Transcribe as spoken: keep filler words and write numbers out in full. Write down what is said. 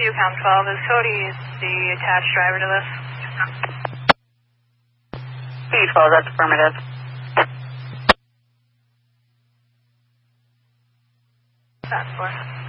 Count twelve. Is Cody the attached driver to this? P twelve, that's affirmative. That's four.